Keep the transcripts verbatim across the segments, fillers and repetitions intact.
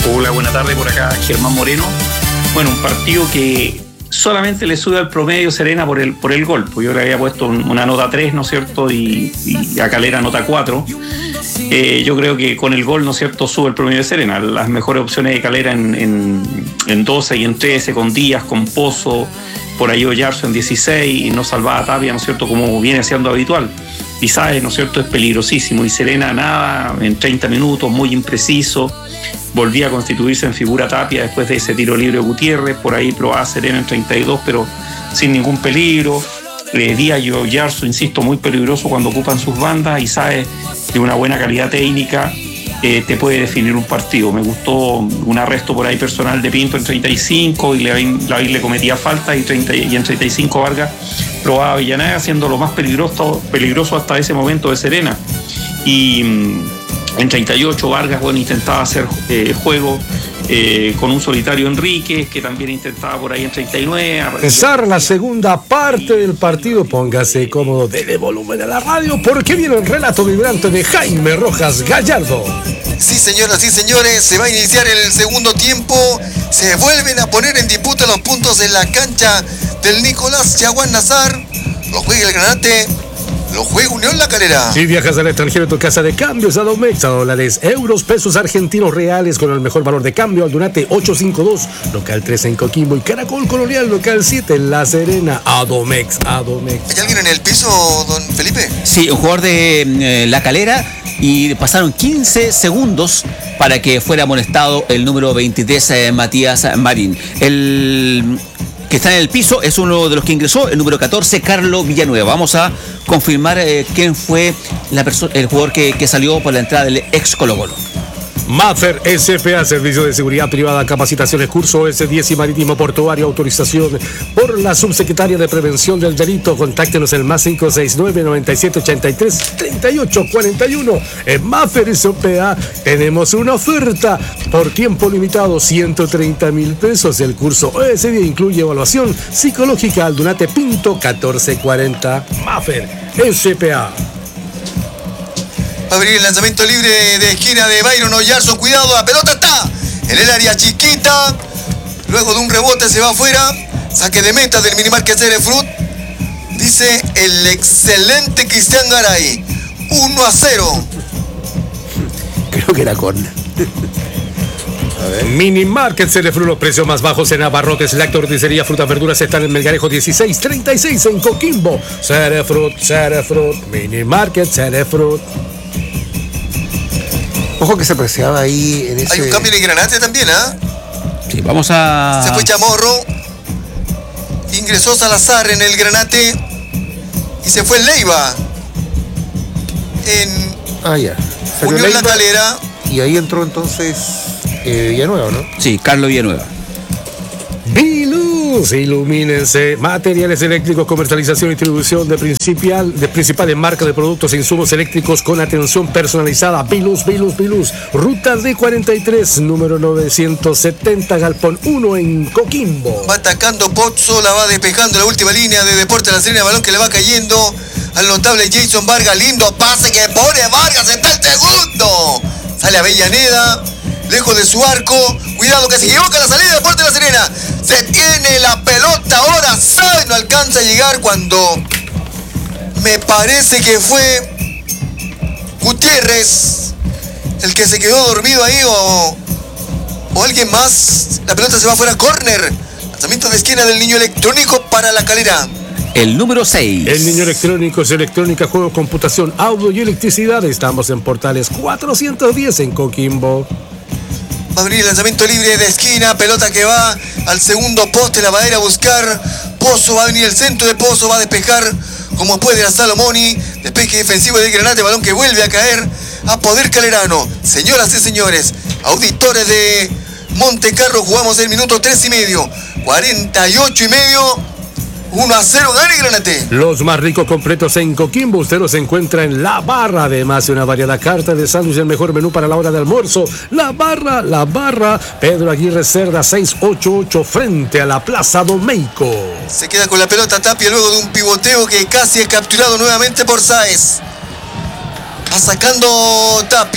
Hola, buena tarde, por acá Germán Moreno. Bueno, un partido que solamente le sube al promedio Serena por el, por el gol, pues yo le había puesto una nota tres, ¿no es cierto? Y, y a Calera nota cuatro. Eh, yo creo que con el gol, ¿no es cierto?, sube el promedio de Serena. Las mejores opciones de Calera en, en, en doce y en trece, con Díaz, con Pozo, por ahí Oyarzo en dieciséis, y no salvaba a Tapia, ¿no es cierto?, como viene siendo habitual. Pisaes, ¿no es cierto?, es peligrosísimo, y Serena nada, en treinta minutos, muy impreciso. Volvía a constituirse en figura Tapia después de ese tiro libre de Gutiérrez, por ahí probaba Serena en treinta y dos, pero sin ningún peligro. Eh, Díaz y Oyarzo, insisto, muy peligroso cuando ocupan sus bandas, y sabe de una buena calidad técnica, eh, te puede definir un partido. Me gustó un arresto por ahí personal de Pinto en treinta y cinco, y Lavín le cometía falta, y, treinta, y en treinta y cinco Vargas probaba a Avellaneda, siendo lo más peligroso, peligroso hasta ese momento de Serena. Y en treinta y ocho Vargas, bueno, intentaba hacer eh, juego eh, con un solitario Enríquez, que también intentaba por ahí en treinta y nueve. Empezar la segunda parte del partido. Póngase cómodo, dele volumen a la radio, porque viene el relato vibrante de Jaime Rojas Gallardo. Sí, señoras y señores, se va a iniciar el segundo tiempo. Se vuelven a poner en disputa los puntos en la cancha del Nicolás Yaguán Nazar. Lo juega el Granate, lo juega Unión La Calera. Si viajas al extranjero, tu casa de cambios Adomex, a dólares, euros, pesos argentinos reales con el mejor valor de cambio. Aldunate ocho cinco dos, local tres en Coquimbo, y Caracol Colonial, local siete en La Serena. Adomex, Adomex. ¿Hay alguien en el piso, don Felipe? Sí, un jugador de eh, La Calera, y pasaron quince segundos para que fuera amonestado el número veintitrés, eh, Matías Marín. El que está en el piso es uno de los que ingresó, el número catorce, Carlos Villanueva. Vamos a confirmar eh, quién fue la perso- el jugador que, que salió por la entrada del ex Colo-Colo. Maffer S P A, Servicio de Seguridad Privada, Capacitaciones, Curso S diez y Marítimo Portuario, autorización por la Subsecretaria de Prevención del Delito. Contáctenos en más cinco seis nueve, nueve siete ocho tres, tres ocho cuatro uno. En Maffer S P A tenemos una oferta por tiempo limitado, ciento treinta mil pesos. El curso ese día incluye evaluación psicológica. Aldunate Pinto catorce cuarenta. Maffer S P A. Va a abrir el lanzamiento libre de esquina de Byron Oyarzo. Cuidado, la pelota está en el área chiquita. Luego de un rebote se va afuera. Saque de meta del Minimarket Cerefruit. Dice el excelente Cristian Garay. uno a cero. Creo que era corner. Minimarket Cerefruit, los precios más bajos en abarrotes, lactorticería, frutas, verduras están en Melgarejo dieciséis treinta y seis en Coquimbo. Cerefruit, Cerefruit, Minimarket Cerefruit. Ojo que se apreciaba ahí en ese... Hay un cambio en el Granate también, ¿ah? ¿eh? Sí, vamos a... Se fue Chamorro. Ingresó Salazar en el Granate. Y se fue Leiva en ah, ya. Unión Leiva, La Calera. Y ahí entró entonces eh, Villanueva, ¿no? Sí, Carlos Villanueva. Biluz, ilumínense. Materiales eléctricos, comercialización y distribución de, principal, de principales marcas de productos e insumos eléctricos con atención personalizada. Biluz, Biluz, Biluz. Ruta D cuarenta y tres, número novecientos setenta, Galpón uno en Coquimbo. Va atacando Pozzo, la va despejando la última línea de Deportes La Serena. Balón que le va cayendo al notable Jason Vargas. Lindo pase que pone Vargas. Está el segundo. Sale Avellaneda, lejos de su arco. Cuidado que se equivoca la salida de Deportes La Serena. Se tiene la pelota ahora. Sabe, no alcanza a llegar cuando me parece que fue Gutiérrez el que se quedó dormido ahí, o, o alguien más. La pelota se va fuera, córner. Lanzamiento de esquina del Niño Electrónico para La Calera. El número seis. El Niño Electrónico es electrónica, juego, computación, audio y electricidad. Estamos en Portales cuatrocientos diez en Coquimbo. Va a abrir el lanzamiento libre de esquina. Pelota que va al segundo poste. La va a ir a buscar Pozo. Va a venir el centro de Pozo. Va a despejar como puede a Salomoni. Despeje defensivo del Granate. Balón que vuelve a caer a poder calerano. Señoras y señores, auditores de Montecarlo, jugamos el minuto tres y medio. cuarenta y ocho y medio. uno a cero, gana el Granate. Los más ricos completos en Coquimbo. Usted los encuentra en La Barra. Además de una variada carta de sándwich, el mejor menú para la hora de almuerzo. La Barra, La Barra. Pedro Aguirre Cerda seiscientos ochenta y ocho, frente a la Plaza Domeico. Se queda con la pelota Tapia luego de un pivoteo que casi es capturado nuevamente por Sáez. Va sacando Tapia.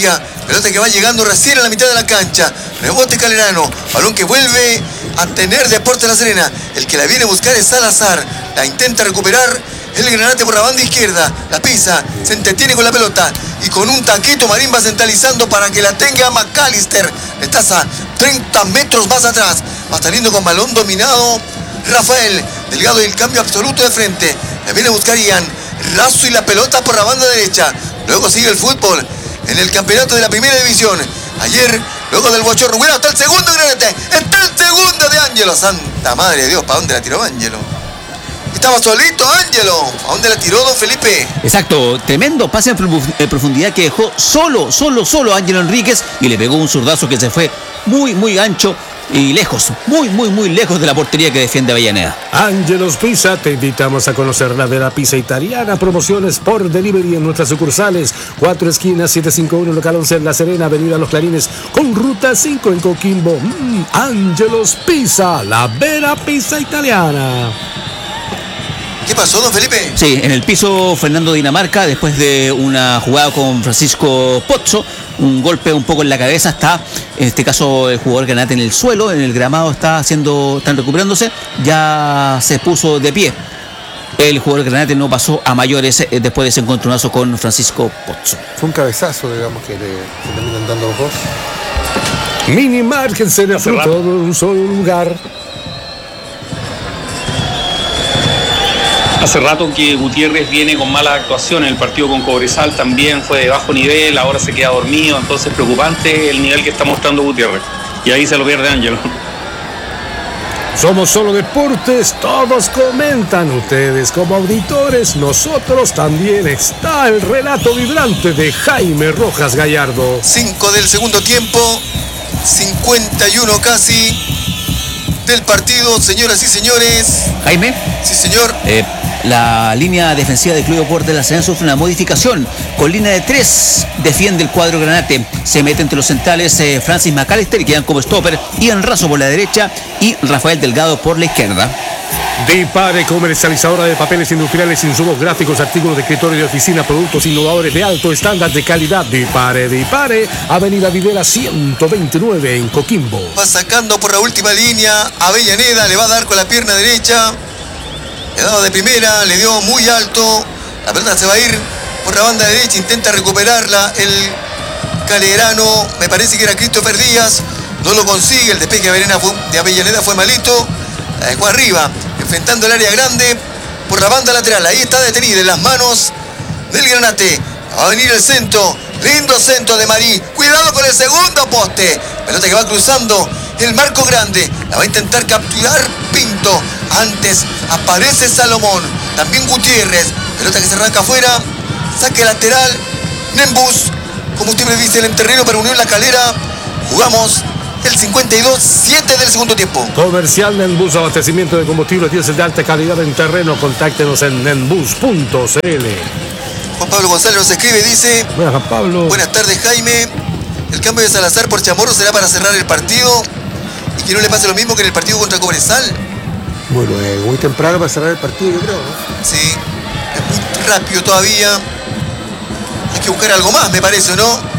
Pelota que va llegando recién a la mitad de la cancha. Rebote Calerano. Balón que vuelve a tener Deportes La Serena. El que la viene a buscar es Salazar. La intenta recuperar el Granate por la banda izquierda. La pisa. Se entretiene con la pelota. Y con un taquito Marín va centralizando para que la tenga McAllister. Le taza treinta metros más atrás. Va saliendo con balón dominado Rafael. Delgado y el cambio absoluto de frente. La viene a buscar Ian. Razo y la pelota por la banda derecha. Luego sigue el fútbol en el campeonato de la primera división. Ayer, luego del bochorno, bueno, está el segundo Granate, está el segundo de Ángelo. Santa madre de Dios, ¿para dónde la tiró Ángelo? Estaba solito Ángelo. ¿A dónde la tiró don Felipe? Exacto, tremendo pase en profundidad que dejó solo, solo, solo a Ángelo Enríquez y le pegó un zurdazo que se fue muy, muy ancho y lejos, muy, muy, muy lejos de la portería que defiende Avellaneda. Ángelos Pizza, te invitamos a conocer la Vera Pizza Italiana. Promociones por delivery en nuestras sucursales. Cuatro esquinas, setecientos cincuenta y uno, local once en La Serena, avenida Los Clarines, con ruta cinco en Coquimbo. Mm, Ángelos Pizza, la Vera Pizza Italiana. ¿Qué pasó, don Felipe? Sí, en el piso Fernando Dinamarca, después de una jugada con Francisco Pozzo, un golpe un poco en la cabeza, está, en este caso el jugador Granate en el suelo, en el gramado está haciendo, están recuperándose, ya se puso de pie. El jugador Granate no pasó a mayores eh, después de ese encontronazo con Francisco Pozzo. Fue un cabezazo, digamos, que le, le terminan dando los dos. Mini Market se le fruto todo en un solo lugar. Hace rato que Gutiérrez viene con malas actuaciones. El partido con Cobresal también fue de bajo nivel, ahora se queda dormido, entonces preocupante el nivel que está mostrando Gutiérrez. Y ahí se lo pierde Ángelo. Somos Solo Deportes, todos comentan, ustedes como auditores, nosotros también. Está el relato vibrante de Jaime Rojas Gallardo. cinco del segundo tiempo, cincuenta y uno casi del partido, señoras y señores. Jaime. Sí, señor. Eh, la línea defensiva del Club Deportes La Serena sufre una modificación. Con línea de tres defiende el cuadro Granate. Se mete entre los centrales eh, Francis McAllister, que quedan como stopper, Ian Razo por la derecha y Rafael Delgado por la izquierda. Dipare, comercializadora de papeles industriales, insumos gráficos, artículos de escritorio y de oficina, productos innovadores de alto estándar de calidad. Dipare, Dipare, Avenida Videla ciento veintinueve en Coquimbo. Va sacando por la última línea Avellaneda, le va a dar con la pierna derecha. Le ha dado de primera, le dio muy alto. La pelota se va a ir por la banda derecha, intenta recuperarla el Calerano, me parece que era Christopher Díaz. No lo consigue, el despeje de Avellaneda fue malito. La dejó arriba, enfrentando el área grande por la banda lateral. Ahí está detenida en las manos del Granate. Va a venir el centro, lindo centro de Marín. Cuidado con el segundo poste. Pelota que va cruzando el marco grande. La va a intentar capturar Pinto. Antes aparece Salomón. También Gutiérrez. Pelota que se arranca afuera. Saque lateral. Nembus. Combustible diésel en terreno para Unión La Calera. Jugamos el cincuenta y dos siete del segundo tiempo. Comercial Nenbus, abastecimiento de combustible diésel de alta calidad en terreno. Contáctenos en nenbus punto c l. Juan Pablo González nos escribe, dice: Buenas, Juan Pablo. Buenas tardes, Jaime. El cambio de Salazar por Chamorro será para cerrar el partido y que no le pase lo mismo que en el partido contra Cobresal. Bueno, eh, muy temprano para cerrar el partido, yo creo, ¿no? Sí, es muy rápido todavía. Hay que buscar algo más, me parece, ¿no?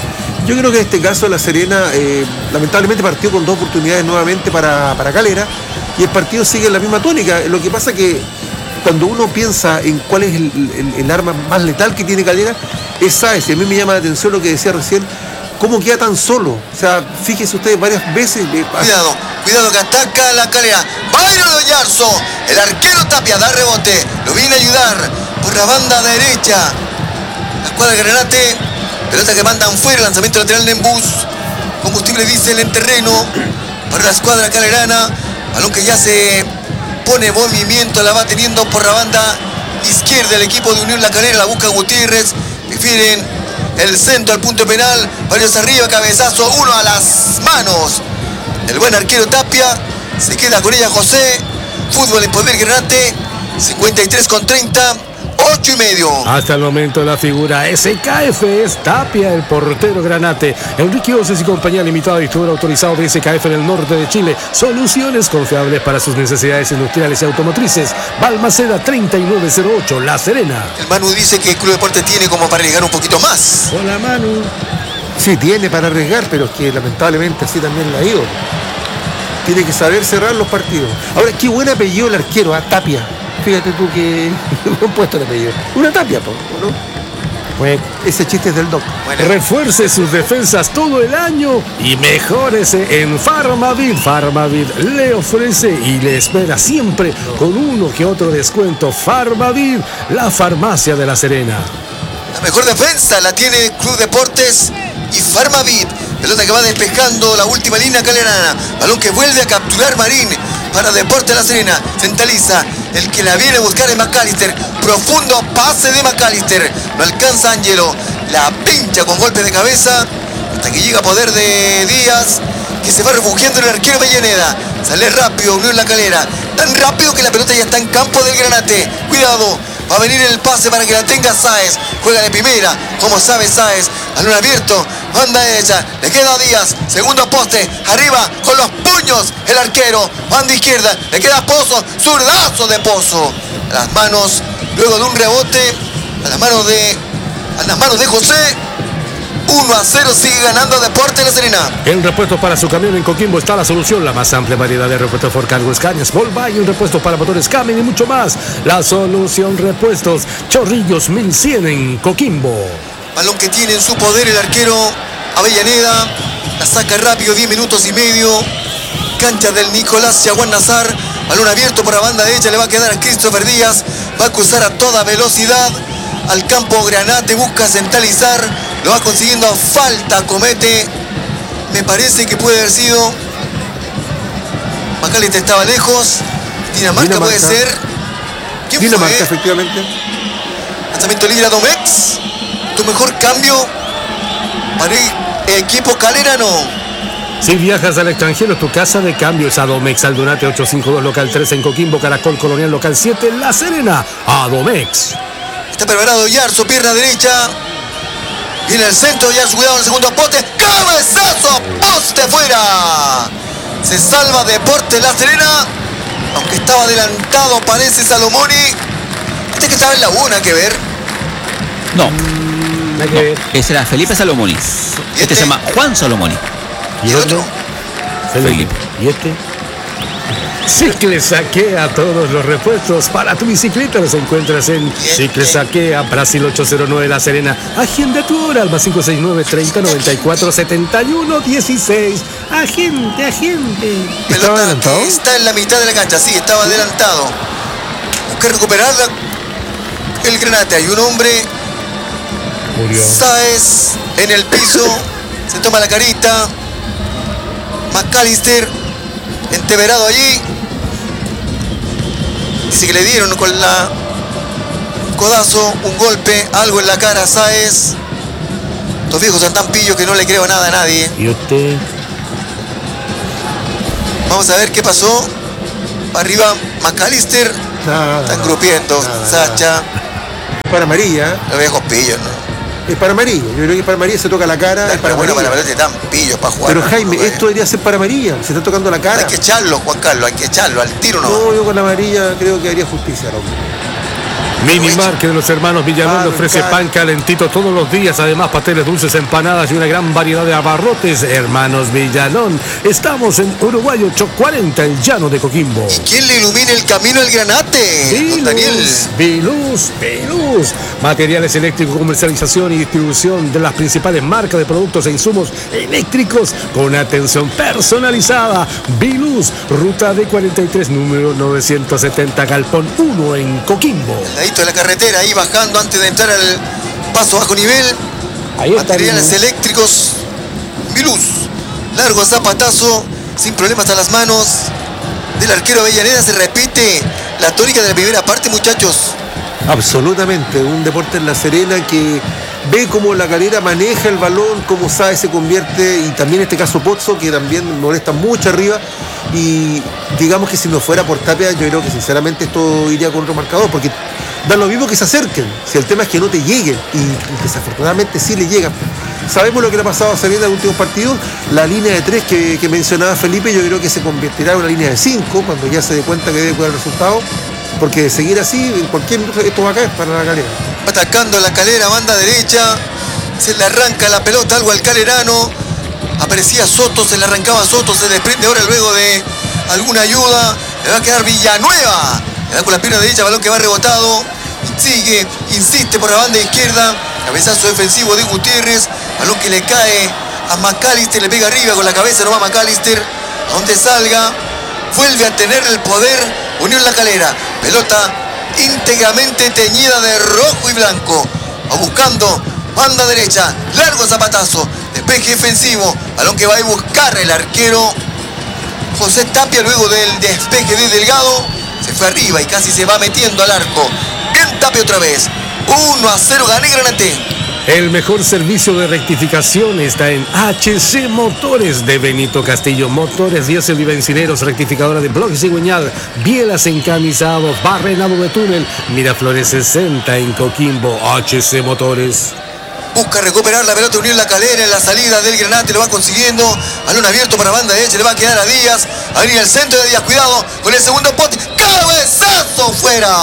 Yo creo que en este caso La Serena eh, lamentablemente partió con dos oportunidades nuevamente para, para Calera y el partido sigue en la misma tónica. Lo que pasa que cuando uno piensa en cuál es el, el, el arma más letal que tiene Calera, es Sáez. Y a mí me llama la atención lo que decía recién, cómo queda tan solo. O sea, fíjense ustedes varias veces. Eh, cuidado, cuidado que ataca La Calera. Byron Oyarzo, el arquero Tapia, da rebote, lo viene a ayudar por la banda derecha. La escuadra de Granate. Pelota que mandan fuera, lanzamiento lateral de Nembus. Combustible diésel en terreno para la escuadra calerana. Balón que ya se pone en movimiento, la va teniendo por la banda izquierda el equipo de Unión La Calera. La busca Gutiérrez. Prefieren el centro al punto penal. Varios arriba, cabezazo, uno a las manos. El buen arquero Tapia. Se queda con ella José. Fútbol en poder Granate. cincuenta y tres con treinta. ocho y medio. Hasta el momento la figura S K F es Tapia, el portero Granate. Enrique Oces y compañía limitada, distribuidor autorizado de S K F en el norte de Chile. Soluciones confiables para sus necesidades industriales y automotrices. Balmaceda treinta y nueve cero ocho, La Serena. El Manu dice que el Club Deporte tiene como para llegar un poquito más. Hola, Manu. Sí, tiene para arriesgar, pero es que lamentablemente así también la ha ido. Tiene que saber cerrar los partidos. Ahora, qué buen apellido el arquero, a Tapia. Fíjate tú que buen puesto el apellido. Una Tapia, po, ¿no? Pues ese chiste es del doc. Bueno. Refuerce sus defensas todo el año y mejórese en Farmavid. Farmavid le ofrece y le espera siempre con uno que otro descuento. Farmavid, la farmacia de La Serena. La mejor defensa la tiene Club Deportes y Farmavid. Pelota que va despejando la última línea calerana. Balón que vuelve a capturar Marín para Deportes La Serena. Centraliza. El que la viene a buscar es McAllister. Profundo pase de McAllister. No alcanza Ángelo. La pincha con golpe de cabeza. Hasta que llega a poder de Díaz. Que se va refugiando en el arquero Avellaneda. Sale rápido, unió en la calera. Tan rápido que la pelota ya está en campo del Granate. Cuidado. Va a venir el pase para que la tenga Sáez. Juega de primera. Como sabe Sáez. Balón abierto. Banda derecha. Le queda a Díaz. Segundo poste. Arriba con los puños. El arquero. Banda izquierda. Le queda a Pozo. Zurdazo de Pozo. A las manos. Luego de un rebote. A las manos de. A las manos de José. uno a cero sigue ganando Deportes La Serena. En repuestos para su camión en Coquimbo está la solución, la más amplia variedad de repuestos Ford Cargo, Scania, Volkswagen, repuestos para motores Cummins y mucho más. La solución repuestos Chorrillos mil cien en Coquimbo. Balón que tiene en su poder el arquero Avellaneda. La saca rápido, diez minutos y medio. Cancha del Nicolás Yaguán Nazar. Balón abierto por la banda derecha, le va a quedar a Christopher Díaz. Va a cruzar a toda velocidad al campo Granate, busca centralizar. Lo va consiguiendo, falta comete. Me parece que puede haber sido McAllister, estaba lejos. Dinamarca, Dinamarca. puede ser. ¿Quién Dinamarca, fue? efectivamente. Lanzamiento libre a Domex. Tu mejor cambio para el equipo calerano. Si viajas al extranjero, tu casa de cambio es Adomex. Aldunate ocho cinco dos, local tres en Coquimbo, Caracol Colonial, local siete en La Serena. Adomex. Está preparado Yarzo, pierna derecha. Viene el centro, Yarzo, cuidado en el segundo poste. ¡Cabezazo! ¡Poste fuera! Se salva Deportes La Serena. Aunque estaba adelantado, parece Salomoni. Este que estaba en la U, nada que ver. No. No, ese era Felipe Salomoni. Este, este se llama Juan Salomoni. ¿Y otro? Felipe. ¿Y este? Cicle Saquea, todos los repuestos para tu bicicleta los encuentras en Cicle Saquea, Brasil ocho cero nueve La Serena. Agenda tu hora al más cinco seis nueve, treinta, noventa y cuatro, setenta y uno, dieciséis. Agente, agente. ¿Estaba adelantado? Está en la mitad de la cancha, sí, estaba adelantado. Busca recuperarla el Granate. Hay un hombre. Murió. Sáez en el piso. Se toma la carita. McAllister enteverado allí. Dice que le dieron con la codazo un golpe, algo en la cara a Sáez. Estos viejos son tan pillos que no le creo nada a nadie. ¿Y usted? Vamos a ver qué pasó. Arriba McAllister. Nada, Están grupiendo. nada, Sacha. nada. Para amarilla. Los viejos pillos, ¿no? Es para amarilla. Yo creo que para amarilla se toca la cara. Es para bueno, para amarilla. la tan pillos para jugar. Pero Jaime, no, esto debería ser para amarilla. Se está tocando la cara. Hay que echarlo, Juan Carlos, hay que echarlo al tiro, ¿no? No, yo con la amarilla creo que haría justicia al hombre. Minimar, que de los hermanos Villalón Ah, le ofrece claro. pan calentito todos los días, además pasteles dulces, empanadas y una gran variedad de abarrotes. Hermanos Villalón, estamos en Uruguay ocho cuarenta, el llano de Coquimbo. ¿Y quién le ilumina el camino al Granate? Don Daniel. Viluz, Viluz. Materiales eléctricos, comercialización y distribución de las principales marcas de productos e insumos eléctricos con atención personalizada. Viluz, ruta D cuarenta y tres, número novecientos setenta, Galpón uno en Coquimbo. Al ladito de la carretera, ahí bajando antes de entrar al paso bajo nivel. Ahí está Materiales Viluz. eléctricos. Viluz. Largo zapatazo, sin problemas a las manos del arquero Avellaneda. Se repite la tónica de la primera parte, muchachos. Absolutamente, un deporte en La Serena que ve cómo la Calera maneja el balón, cómo Sáez se convierte, y también en este caso Pozzo, que también molesta mucho arriba. Y digamos que si no fuera por Tapia, yo creo que sinceramente esto iría con otro marcador, porque da lo mismo que se acerquen, si el tema es que no te lleguen, y desafortunadamente sí le llegan. Sabemos lo que le ha pasado a Serena en los últimos partidos. La línea de tres que, que mencionaba Felipe, yo creo que se convertirá en una línea de cinco cuando ya se dé cuenta que debe cuidar el resultado, porque de seguir así, en cualquier minuto esto va a caer para la Calera. Atacando la Calera, banda derecha. Se le arranca la pelota algo al calerano. Aparecía Soto, se le arrancaba Soto, se desprende ahora luego de alguna ayuda. Le va a quedar Villanueva. Le da con la pierna derecha, balón que va rebotado. Sigue, insiste por la banda izquierda. Cabezazo defensivo de Gutiérrez. Balón que le cae a McAllister, le pega arriba con la cabeza, no va McAllister. A donde salga, vuelve a tener el poder Unión La Calera. Pelota íntegramente teñida de rojo y blanco. Va buscando banda derecha, largo zapatazo, despeje defensivo, balón que va a buscar el arquero José Tapia luego del despeje de Delgado. Se fue arriba y casi se va metiendo al arco. Bien Tapia otra vez. uno a cero gana Granate. El mejor servicio de rectificación está en H C Motores de Benito Castillo. Motores, diésel y bencineros, rectificadora de bloques y guiñal, bielas encamisados, barrenado de túnel, Miraflores sesenta en Coquimbo. H C Motores. Busca recuperar la pelota Unión La Calera en la salida del Granate, lo va consiguiendo. Balón abierto para banda derecha, le va a quedar a Díaz. Va a venir el centro de Díaz, cuidado con el segundo poste. ¡Cabezazo fuera!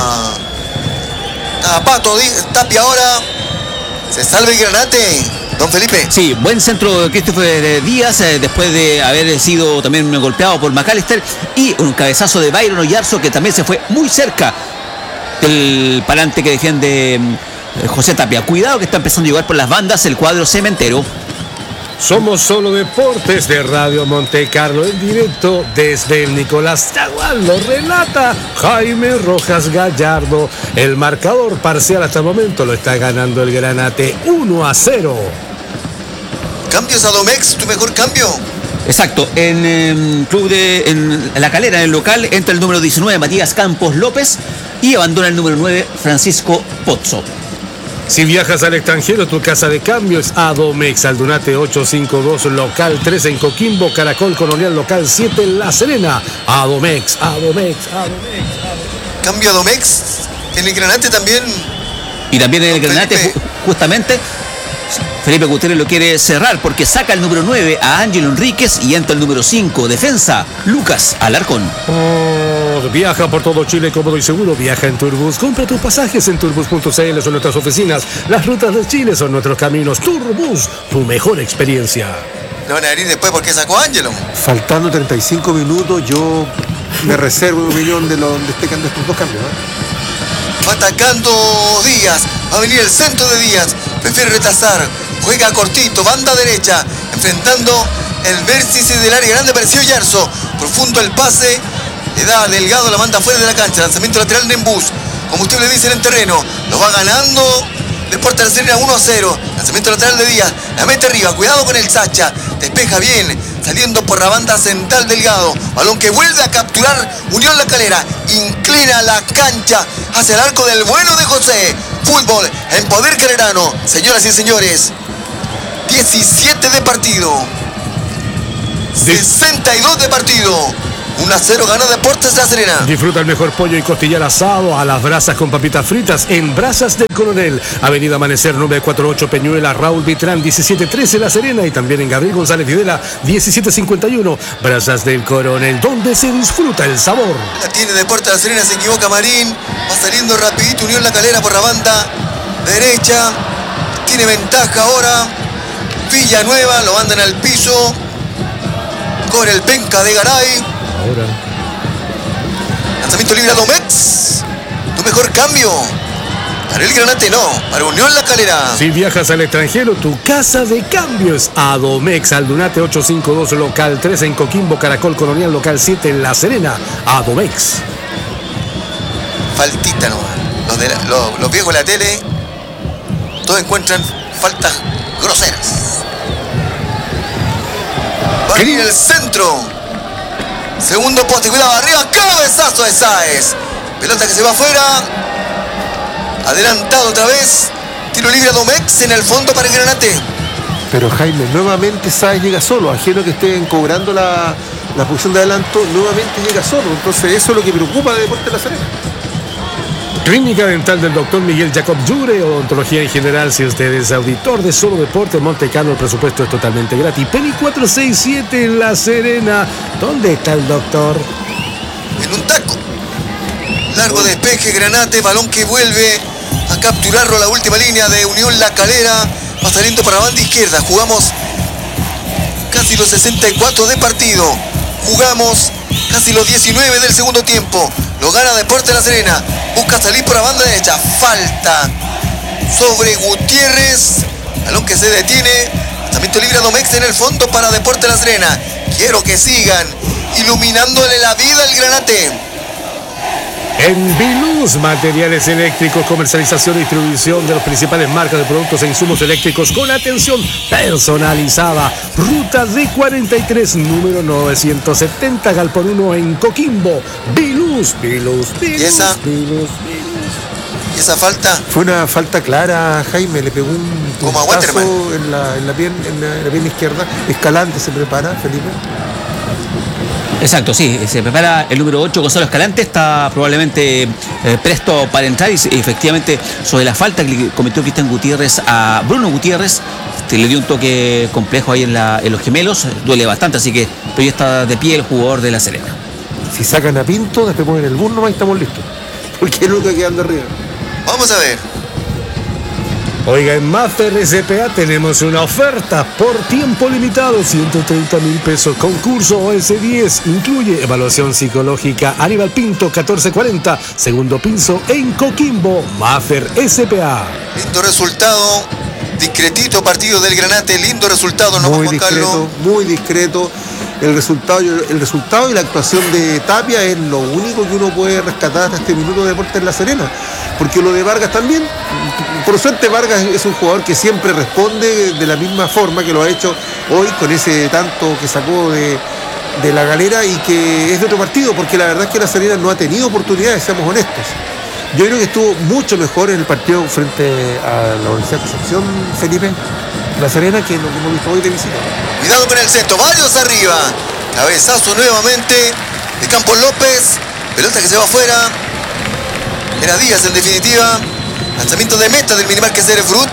Tapato Tapia ahora. Se salva el Granate, don Felipe. Sí, buen centro de Christopher Díaz, eh, después de haber sido también golpeado por McAllister. Y un cabezazo de Byron Oyarzo, que también se fue muy cerca del parante que defiende eh, José Tapia. Cuidado que está empezando a llegar por las bandas el cuadro cementero. Somos Solo Deportes de Radio Monte Carlo, en directo desde el Nicolás Chaguán. Lo relata Jaime Rojas Gallardo. El marcador parcial hasta el momento lo está ganando el Granate uno a cero. Cambios a Domex, tu mejor cambio. Exacto, en eh, Club de en La Calera, en el local, entra el número diecinueve, Matías Campos López, y abandona el número nueve, Francisco Pozzo. Si viajas al extranjero, tu casa de cambio es Adomex, Aldunate ochocientos cincuenta y dos, local tres en Coquimbo, Caracol Colonial, local siete en La Serena. Adomex, Adomex, Adomex, Adomex. Cambio a Domex, en el Granate también. Y también en el Don Granate, Felipe. ju- justamente, Felipe Gutiérrez lo quiere cerrar porque saca el número nueve a Ángelo Enríquez y entra el número cinco, defensa, Lucas Alarcón. Oh, viaja por todo Chile cómodo y seguro. Viaja en Turbus. Compra tus pasajes en turbus punto c l, son nuestras oficinas. Las rutas de Chile son nuestros caminos. Turbus, tu mejor experiencia. Le van a venir después porque sacó Ángelo. Faltando treinta y cinco minutos, yo me reservo un millón de los de este de estos dos cambios, ¿no? Va atacando Díaz. Va a venir el centro de Díaz. Prefiere retrasar. Juega cortito. Banda derecha. Enfrentando el vértice del área grande. Apareció Yarzo. Profundo el pase. Le da a Delgado. La manda fuera de la cancha. Lanzamiento lateral de Embús. Como usted le dice en el terreno. Lo va ganando. Deportes La Serena uno a cero. Lanzamiento lateral de Díaz. La mete arriba. Cuidado con el Sacha. Despeja bien. Saliendo por la banda central Delgado. Balón que vuelve a capturar Unión La Calera. Inclina la cancha hacia el arco del bueno de José. Fútbol en poder calerano. Señoras y señores. diecisiete de partido. sesenta y dos de partido. uno a cero gana Deportes La Serena. Disfruta el mejor pollo y costillar asado a las brasas con papitas fritas en Brasas del Coronel. Avenida Amanecer nueve cuatro ocho Peñuela, Raúl Vitrán diecisiete trece La Serena, y también en Gabriel González Videla diecisiete cincuenta y uno. Brasas del Coronel, donde se disfruta el sabor. La tiene Deportes La Serena, se equivoca Marín. Va saliendo rapidito Unión La Calera por la banda derecha. Tiene ventaja ahora Villanueva, lo mandan al piso con el penca de Garay. Ahora. Lanzamiento libre a Domex. Tu mejor cambio. Para el Granate no, para Unión La Calera. Si viajas al extranjero, tu casa de cambio es Adomex, Aldunate ochocientos cincuenta y dos, local tres en Coquimbo, Caracol Colonial, local siete en La Serena. Adomex. Faltita nomás. Los, de la- los, los viejos de la tele, todos encuentran faltas groseras. Va a venir el centro. Segundo poste, cuidado arriba, cabezazo de Sáez. Pelota que se va afuera. Adelantado otra vez. Tiro libre a Domex en el fondo para el Granate. Pero Jaime, nuevamente Sáez llega solo, ajeno que estén cobrando la, la posición de adelanto, nuevamente llega solo. Entonces eso es lo que preocupa de Deportes La Serena. Clínica Dental del doctor Miguel Jacob Llure, odontología en general. Si usted es auditor de Solo Deporte Monte Carlo, el presupuesto es totalmente gratis. Penny cuatro seis siete en La Serena. ¿Dónde está el doctor? En un taco. Largo despeje, Granate, balón que vuelve a capturarlo a la última línea de Unión La Calera. Va saliendo para la banda izquierda. Jugamos casi los sesenta y cuatro de partido. Jugamos casi los diecinueve del segundo tiempo. Lo gana Deportes La Serena. Busca salir por la banda derecha. Falta sobre Gutiérrez. Balón que se detiene. Lanzamiento libre a Domex en el fondo para Deportes La Serena. Quiero que sigan iluminándole la vida al Granate. En Viluz, materiales eléctricos, comercialización y distribución de las principales marcas de productos e insumos eléctricos con atención personalizada. Ruta D cuarenta y tres, número novecientos setenta, Galpón uno en Coquimbo. Viluz, Viluz, Viluz, ¿Y esa? Viluz, ¿Y esa falta? Fue una falta clara, Jaime, le pegó un Como a puntazo Waterman. en la, en, la pierna, en, la, en la pierna izquierda. Escalante se prepara, Felipe. Exacto, sí, se prepara el número ocho, Gonzalo Escalante, está probablemente eh, presto para entrar y efectivamente sobre la falta que le cometió Cristian Gutiérrez a Bruno Gutiérrez, este, le dio un toque complejo ahí en, la, en los gemelos, duele bastante, así que pero ya está de pie el jugador de La Serena. Si sacan a Pinto, después ponen el burno más y estamos listos. Porque es el único que quedando arriba. Vamos a ver. Oiga, en Maffer S P A tenemos una oferta por tiempo limitado, ciento treinta mil pesos, concurso O S diez, incluye evaluación psicológica. Aníbal Pinto, catorce cuarenta, segundo piso en Coquimbo. Maffer S P A. Lindo resultado. Discretito partido del Granate. Lindo resultado, ¿no, Muy Juan Carlos? discreto, muy discreto. El resultado, el resultado y la actuación de Tapia es lo único que uno puede rescatar hasta este minuto de Deportes La Serena. Porque lo de Vargas también, por suerte Vargas es un jugador que siempre responde de la misma forma que lo ha hecho hoy con ese tanto que sacó de, de la galera y que es de otro partido, porque la verdad es que La Serena no ha tenido oportunidades, seamos honestos. Yo creo que estuvo mucho mejor en el partido frente a la Universidad de Concepción, Felipe, La Serena, que lo que hemos visto hoy de visita. Cuidado con el centro, varios arriba. Cabezazo nuevamente de Campos López. Pelota que se va afuera. Era Díaz en definitiva. Lanzamiento de meta del Minimarket Cerefruit.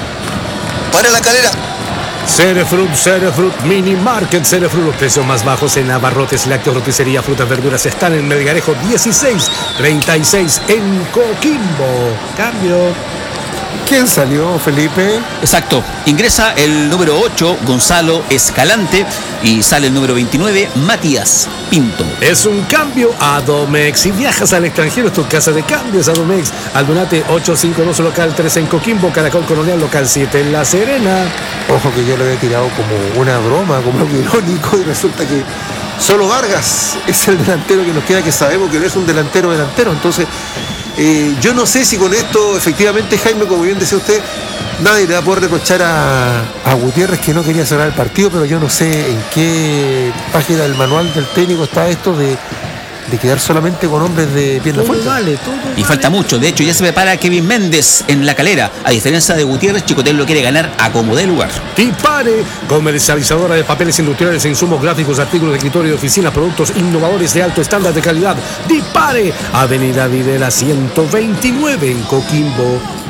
Para La Calera. Cerefruit, Cerefruit, Mini Market Cerefruit, los precios más bajos en abarrotes, lácteos, roticería, frutas, verduras están en Melgarejo dieciséis treinta y seis en Coquimbo. Cambio. ¿Quién salió, Felipe? Exacto, ingresa el número ocho, Gonzalo Escalante, y sale el número veintinueve, Matías Pinto. Es un cambio a Domex. Si viajas al extranjero, es tu casa de cambios a Domex. Aldunate ochocientos cincuenta y dos, local tres en Coquimbo, Caracol Colonial, local siete en La Serena. Ojo que yo lo había tirado como una broma, como algo irónico, y resulta que solo Vargas es el delantero que nos queda, que sabemos que no es un delantero delantero. Entonces, eh, yo no sé si con esto, efectivamente, Jaime, como bien decía usted, nadie le va a poder reprochar a, a Gutiérrez que no quería cerrar el partido, pero yo no sé en qué página del manual del técnico está esto de, de quedar solamente con hombres de pierna fuerte. Vale, todo Y falta mucho, de hecho ya se prepara Kevin Méndez en La Calera. A diferencia de Gutiérrez, Chicotel lo quiere ganar a como dé lugar. Tipare, comercializadora de papeles industriales e insumos gráficos, artículos de escritorio y oficina, productos innovadores de alto estándar de calidad. Tipare, Avenida Videla ciento veintinueve en Coquimbo.